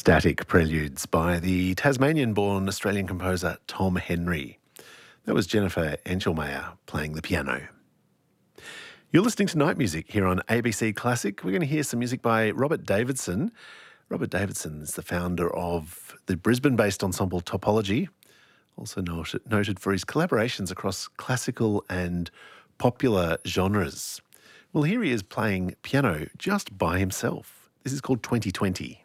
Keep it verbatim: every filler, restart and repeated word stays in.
Static Preludes by the Tasmanian-born Australian composer Tom Henry. That was Jennifer Enchelmeyer playing the piano. You're listening to Night Music here on A B C Classic. We're going to hear some music by Robert Davidson. Robert Davidson is the founder of the Brisbane-based ensemble Topology, also noted, noted for his collaborations across classical and popular genres. Well, here he is playing piano just by himself. This is called twenty twenty.